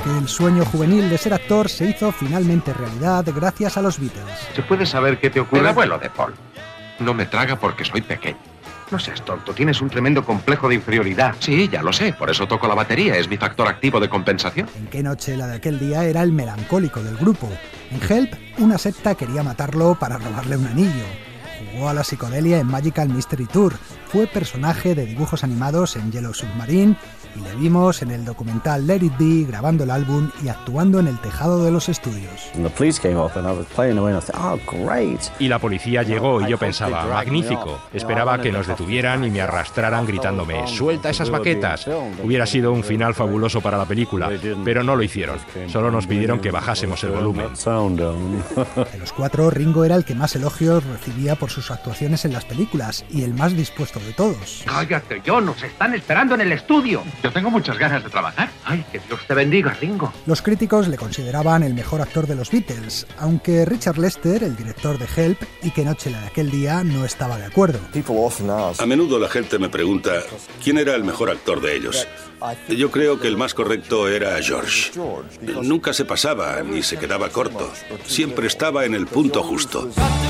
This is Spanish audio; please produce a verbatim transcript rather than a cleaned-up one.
Aquel sueño juvenil de ser actor se hizo finalmente realidad gracias a los Beatles. ¿Se puede saber qué te ocurre? El abuelo de Paul. No me traga porque soy pequeño. No seas tonto, tienes un tremendo complejo de inferioridad. Sí, ya lo sé, por eso toco la batería, es mi factor activo de compensación. En Qué noche la de aquel día era el melancólico del grupo. En Help, una secta quería matarlo para robarle un anillo. Jugó a la psicodelia en Magical Mystery Tour, fue personaje de dibujos animados en Yellow Submarine y le vimos en el documental Let It Be grabando el álbum y actuando en el tejado de los estudios. Y la policía llegó y yo pensaba, magnífico. Esperaba que nos detuvieran y me arrastraran gritándome, ¡suelta esas baquetas! Hubiera sido un final fabuloso para la película, pero no lo hicieron. Solo nos pidieron que bajásemos el volumen. De los cuatro, Ringo era el que más elogios recibía por sus actuaciones en las películas y el más dispuesto de todos. ¡Cállate, John! ¡Nos están esperando en el estudio! Yo tengo muchas ganas de trabajar. ¡Ay, que Dios te bendiga, Ringo! Los críticos le consideraban el mejor actor de los Beatles, aunque Richard Lester, el director de Help, y Qué noche la de aquel día, no estaba de acuerdo. A menudo la gente me pregunta quién era el mejor actor de ellos. Yo creo que el más correcto era George. Nunca se pasaba ni se quedaba corto. Siempre estaba en el punto justo.